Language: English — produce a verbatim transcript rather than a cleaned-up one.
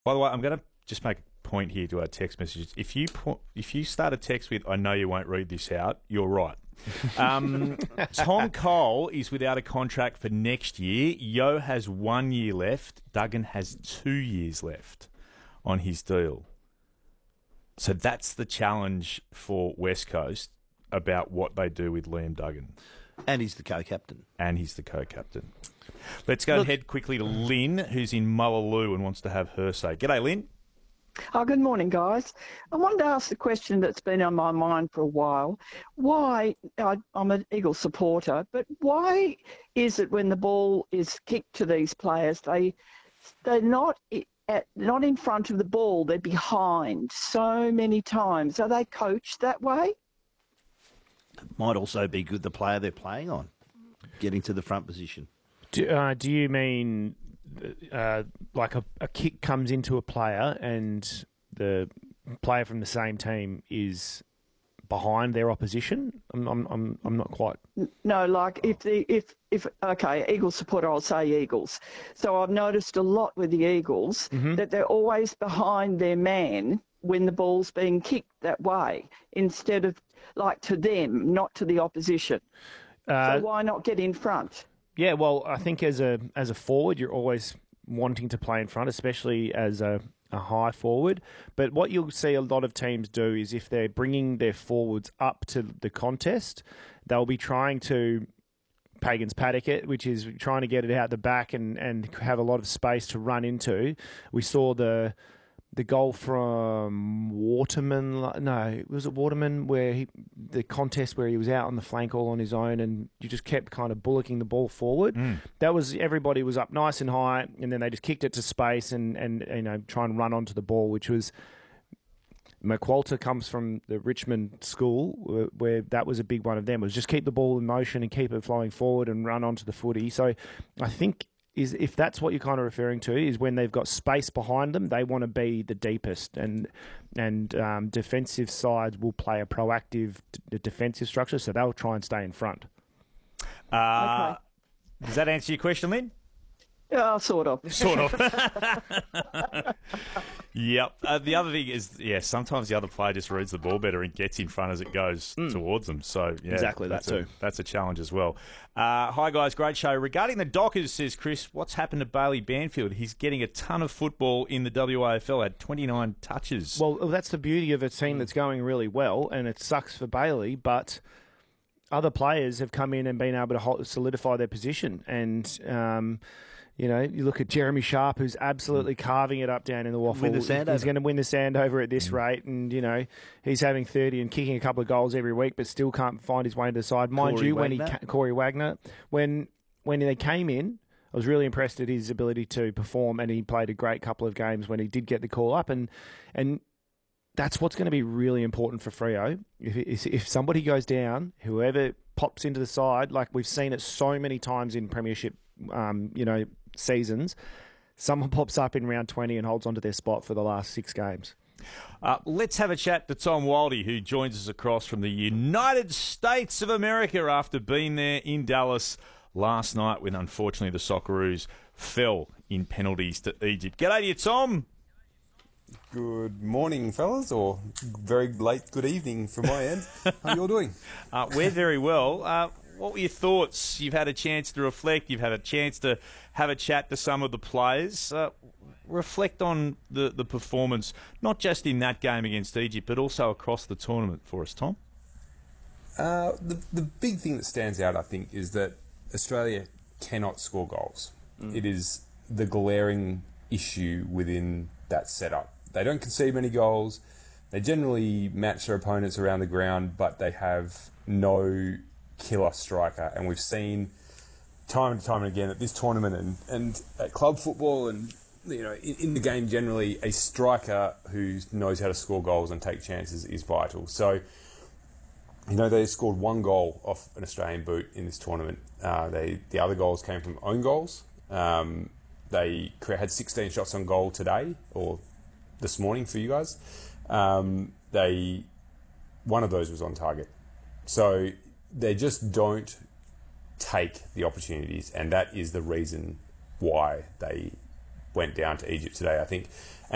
By the way, I'm going to just make a point here to our text messages. If you put, if you start a text with, I know you won't read this out, you're right. Um, Tom Cole is without a contract for next year. Yo has one year left. Duggan has two years left on his deal. So that's the challenge for West Coast about what they do with Liam Duggan. And he's the co-captain. And he's the co-captain. Let's go Look, ahead quickly to Lynn, who's in Mullaloo and wants to have her say. G'day, Lynn. Oh, good morning, guys. I wanted to ask the question that's been on my mind for a while. Why, I, I'm an Eagles supporter, but why is it when the ball is kicked to these players, they, they're not at, not in front of the ball, they're behind so many times? Are they coached that way? It might also be good the player they're playing on, getting to the front position. Do, uh, do you mean uh, like a, a kick comes into a player and the player from the same team is behind their opposition? I'm, I'm, I'm, I'm not quite. No, like if the if if okay, Eagles supporter, I'll say Eagles. So I've noticed a lot with the Eagles mm-hmm. that they're always behind their man when the ball's being kicked that way, instead of like to them, not to the opposition. Uh, so why not get in front? Yeah, well, I think as a as a forward, you're always wanting to play in front, especially as a, a high forward. But what you'll see a lot of teams do is if they're bringing their forwards up to the contest, they'll be trying to Pagan's paddock it, which is trying to get it out the back and, and have a lot of space to run into. We saw the... The goal from Waterman, no, was it Waterman where he, the contest where he was out on the flank all on his own and you just kept kind of bullocking the ball forward. Mm. That was, everybody was up nice and high and then they just kicked it to space and, and you know, try and run onto the ball, which was, McWalter comes from the Richmond school where, where that was a big one of them, was just keep the ball in motion and keep it flowing forward and run onto the footy. So I think is if that's what you're kind of referring to, is when they've got space behind them, they want to be the deepest, and and um, defensive sides will play a proactive d- defensive structure, so they'll try and stay in front. Uh, okay. Does that answer your question, Lynn? Yeah, sort of. Sort of. Yep. Uh, the other thing is, yeah, sometimes the other player just reads the ball better and gets in front as it goes mm. towards them. So, yeah. Exactly, that too. A, that's a challenge as well. Uh, hi, guys. Great show. Regarding the Dockers, says Chris, what's happened to Bailey Banfield? He's getting a ton of football in the W A F L, had twenty-nine touches. Well, that's the beauty of a team that's going really well, and it sucks for Bailey, but other players have come in and been able to solidify their position. And, um, you know, you look at Jeremy Sharp, who's absolutely carving it up down in the waffle. Win the Sandover. He's going to win the Sandover at this mm. rate. And, you know, he's having thirty and kicking a couple of goals every week, but still can't find his way into the side. Mind Corey you, Wagner. when he Corey Wagner, when when they came in, I was really impressed at his ability to perform, and he played a great couple of games when he did get the call up. And and that's what's going to be really important for Freo. If, if somebody goes down, whoever pops into the side, like we've seen it so many times in Premiership, um, you know, seasons, someone pops up in round twenty and holds onto their spot for the last six games. Uh, let's have a chat to Tom Wildey, who joins us across from the United States of America after being there in Dallas last night when, unfortunately, the Socceroos fell in penalties to Egypt. G'day to you, Tom. Good morning, fellas, or very late good evening from my end. How are you all doing? Uh, we're very well. Uh, what were your thoughts? You've had a chance to reflect. You've had a chance to have a chat to some of the players. Uh, reflect on the, the performance, not just in that game against Egypt, but also across the tournament for us, Tom. Uh, the, the big thing that stands out, I think, is that Australia cannot score goals. Mm. It is the glaring issue within that setup. They don't concede many goals. They generally match their opponents around the ground, but they have no killer striker. And we've seen time and time and again at this tournament and, and at club football and you know in, in the game generally, a striker who knows how to score goals and take chances is vital. So, you know, they scored one goal off an Australian boot in this tournament. Uh, they the other goals came from own goals. Um, they had sixteen shots on goal today, or this morning for you guys. Um, they one of those was on target. So they just don't take the opportunities, and that is the reason why they went down to Egypt today, I think.